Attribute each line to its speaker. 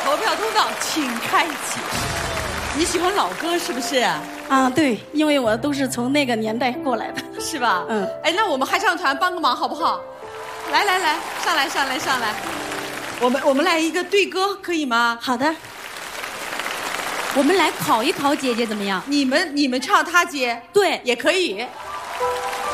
Speaker 1: 投票通道请开启。你喜欢老歌是不是？
Speaker 2: 啊，对，因为我都是从那个年代过来的，
Speaker 1: 是吧？
Speaker 2: 嗯。
Speaker 1: 哎，那我们合唱团帮个忙好不好？来，上来。我们来一个对歌，可以吗？
Speaker 2: 好的。
Speaker 3: 我们来考一考姐姐怎么样？
Speaker 1: 你们唱，他接，
Speaker 3: 对，
Speaker 1: 也可以。